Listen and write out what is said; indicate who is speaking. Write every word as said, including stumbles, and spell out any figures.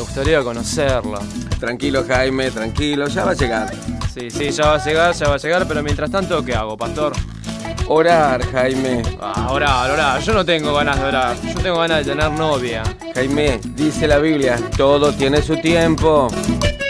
Speaker 1: gustaría conocerla.
Speaker 2: Tranquilo, Jaime, tranquilo, ya va a llegar.
Speaker 1: Sí, sí, ya va a llegar, ya va a llegar, pero mientras tanto, ¿qué hago, pastor?
Speaker 2: Orar, Jaime.
Speaker 1: Ah, orar, orar. Yo no tengo ganas de orar. Yo tengo ganas de tener novia.
Speaker 2: Jaime, dice la Biblia, todo tiene su tiempo.